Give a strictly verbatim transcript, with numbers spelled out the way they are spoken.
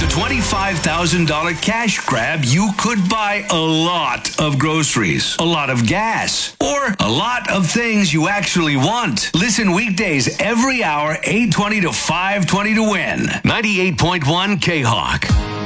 twenty-five thousand dollars cash grab, you could buy a lot of groceries, a lot of gas, or a lot of things you actually want. Listen weekdays every hour, eight twenty to five twenty to win. ninety-eight point one K-Hawk.